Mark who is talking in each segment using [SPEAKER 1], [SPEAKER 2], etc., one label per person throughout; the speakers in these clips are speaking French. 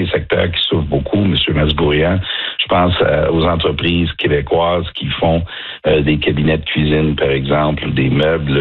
[SPEAKER 1] secteur qui souffre beaucoup, M. Masbourian. Je pense aux entreprises québécoises qui font des cabinets de cuisine, par exemple, ou des meubles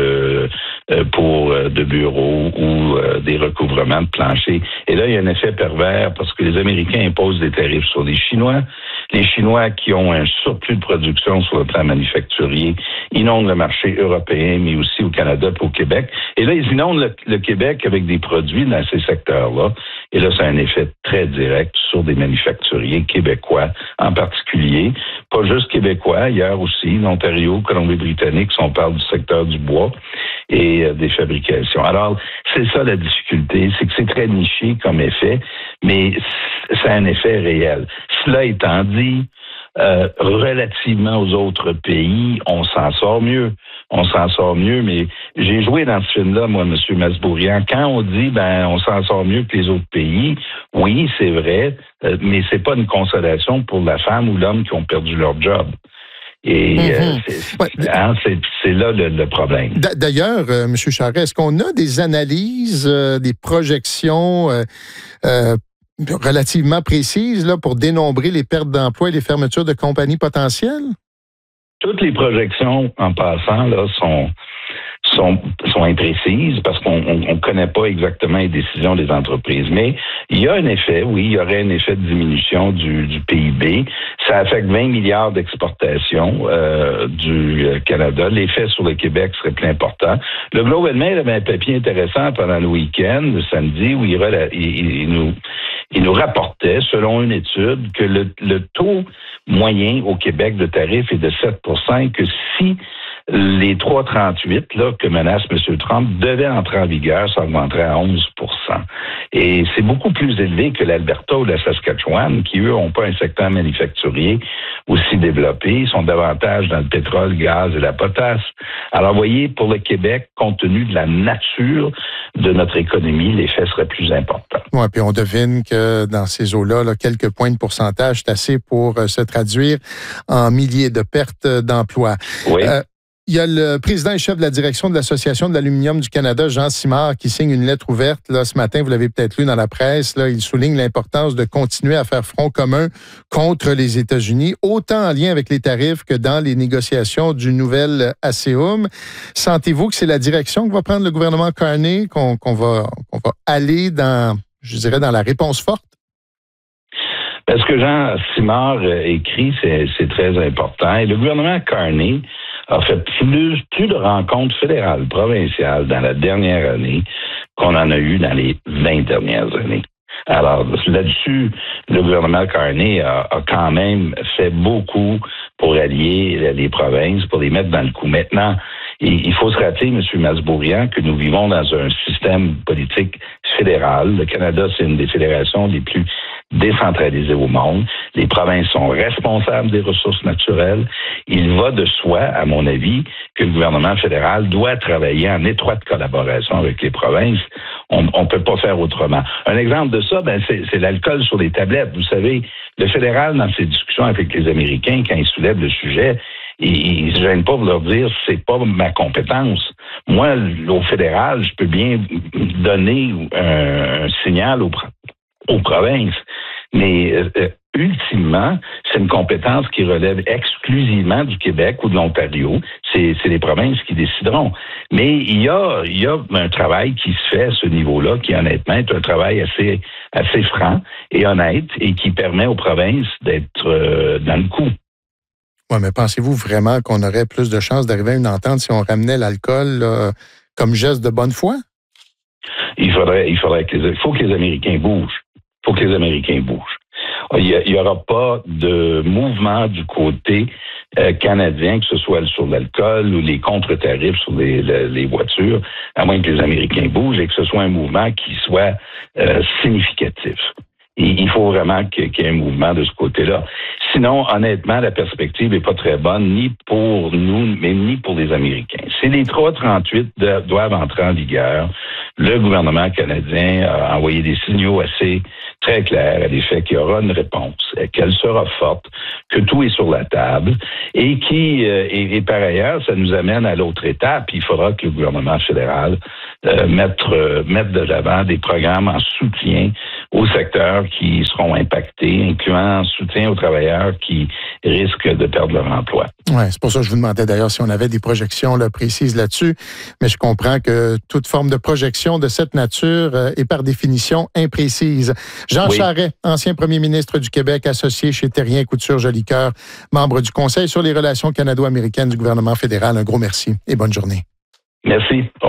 [SPEAKER 1] de bureaux ou des recouvrements de planchers. Et là, il y a un effet pervers parce que les Américains imposent des tarifs sur les Chinois. Les Chinois qui ont un surplus de production sur le plan manufacturier inondent le marché européen, mais aussi au Canada et au Québec. Et là, ils inondent le Québec avec des produits dans ces secteurs-là. Et là, c'est un effet très direct sur des manufacturiers québécois en particulier. Pas juste québécois, ailleurs aussi, l'Ontario, Colombie-Britannique, si on parle du secteur du bois et des fabrications. Alors, c'est ça la difficulté, c'est que c'est très niché comme effet, mais c'est un effet réel. Cela étant dit, relativement aux autres pays, on s'en sort mieux. On s'en sort mieux, mais j'ai joué dans ce film-là, moi, M. Masbourian. Quand on dit, on s'en sort mieux que les autres pays, oui, c'est vrai, mais c'est pas une consolation pour la femme ou l'homme qui ont perdu leur job. Et c'est là le problème.
[SPEAKER 2] D'ailleurs, M. Charest, est-ce qu'on a des analyses, des projections relativement précises là, pour dénombrer les pertes d'emplois et les fermetures de compagnies potentielles?
[SPEAKER 1] Toutes les projections, en passant, là, sont imprécises parce qu'on ne connaît pas exactement les décisions des entreprises. Mais il y a un effet, oui, il y aurait un effet de diminution du PIB. Ça affecte 20 milliards d'exportations du Canada. L'effet sur le Québec serait plus important. Le Globe and Mail avait un papier intéressant pendant le week-end, le samedi, où il nous rapportait, selon une étude, que le taux moyen au Québec de tarif est de 7%, et que si les 3,38 là, que menace M. Trump devaient entrer en vigueur, ça augmenterait à 11%. Et c'est beaucoup plus élevé que l'Alberta ou la Saskatchewan, qui, eux, n'ont pas un secteur manufacturier aussi développé. Ils sont davantage dans le pétrole, le gaz et la potasse. Alors, vous voyez, pour le Québec, compte tenu de la nature de notre économie, l'effet serait plus important.
[SPEAKER 2] Oui, puis on devine que dans ces eaux-là, quelques points de pourcentage, c'est assez pour se traduire en milliers de pertes d'emplois.
[SPEAKER 1] Oui.
[SPEAKER 2] Il y a le président et chef de la direction de l'Association de l'aluminium du Canada, Jean Simard, qui signe une lettre ouverte. Là, ce matin, vous l'avez peut-être lu dans la presse. Là, il souligne l'importance de continuer à faire front commun contre les États-Unis, autant en lien avec les tarifs que dans les négociations du nouvel ASEUM. Sentez-vous que c'est la direction que va prendre le gouvernement Carney, qu'on va aller dans la réponse forte?
[SPEAKER 1] Ce que Jean Simard écrit, c'est très important. Et le gouvernement Carney a fait plus de rencontres fédérales, provinciales dans la dernière année qu'on en a eu dans les 20 dernières années. Alors, là-dessus, le gouvernement Carney a quand même fait beaucoup pour allier les provinces, pour les mettre dans le coup. Maintenant, il faut se rappeler, M. Masbourian, que nous vivons dans un système politique fédéral. Le Canada, c'est une des fédérations les plus décentralisées au monde. Les provinces sont responsables des ressources naturelles. Il va de soi, à mon avis, que le gouvernement fédéral doit travailler en étroite collaboration avec les provinces. On ne peut pas faire autrement. Un exemple de ça, c'est l'alcool sur les tablettes. Vous savez, le fédéral, dans ses discussions avec les Américains, quand il soulève le sujet, il ne se gêne pas pour leur dire c'est pas ma compétence. Moi, au fédéral, je peux bien donner un signal aux provinces. Mais ultimement, c'est une compétence qui relève exclusivement du Québec ou de l'Ontario. C'est les provinces qui décideront. Mais il y a un travail qui se fait à ce niveau-là, qui honnêtement est un travail assez franc et honnête et qui permet aux provinces d'être dans le coup.
[SPEAKER 2] Oui, mais pensez-vous vraiment qu'on aurait plus de chances d'arriver à une entente si on ramenait l'alcool comme geste de bonne foi?
[SPEAKER 1] Il faut que les Américains bougent. Il n'y aura pas de mouvement du côté canadien, que ce soit sur l'alcool ou les contre-tarifs sur les voitures, à moins que les Américains bougent et que ce soit un mouvement qui soit significatif. Il faut vraiment qu'il y ait un mouvement de ce côté-là. Sinon, honnêtement, la perspective n'est pas très bonne, ni pour nous, mais ni pour les Américains. Si les 3,38 doivent entrer en vigueur, le gouvernement canadien a envoyé des signaux assez très clair à l'effet qu'il y aura une réponse, qu'elle sera forte, que tout est sur la table et et par ailleurs, ça nous amène à l'autre étape. Il faudra que le gouvernement fédéral mette de l'avant des programmes en soutien aux secteurs qui seront impactés, incluant en soutien aux travailleurs qui risquent de perdre leur emploi.
[SPEAKER 2] Oui, c'est pour ça que je vous demandais d'ailleurs si on avait des projections précises là-dessus, mais je comprends que toute forme de projection de cette nature est par définition imprécise. Jean Charest, ancien premier ministre du Québec, associé chez Terrien Couture Jolicoeur, membre du Conseil sur les relations canado-américaines du gouvernement fédéral. Un gros merci et bonne journée.
[SPEAKER 1] Merci.